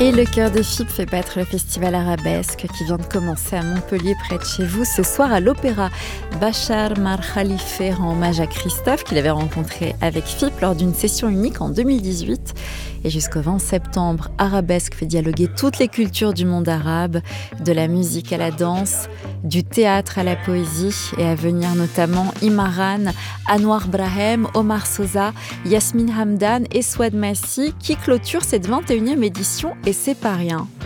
Et le Cœur de FIP fait battre le festival arabesque qui vient de commencer à Montpellier, près de chez vous, ce soir à l'Opéra. Bachar Mar Khalife rend hommage à Christophe, qu'il avait rencontré avec FIP lors d'une session unique en 2018. Et jusqu'au 20 septembre, Arabesque fait dialoguer toutes les cultures du monde arabe, de la musique à la danse, du théâtre à la poésie, et à venir notamment Imaran, Anwar Brahem, Omar Sosa, Yasmine Hamdan et Souad Massi qui clôturent cette 21e édition, et c'est pas rien.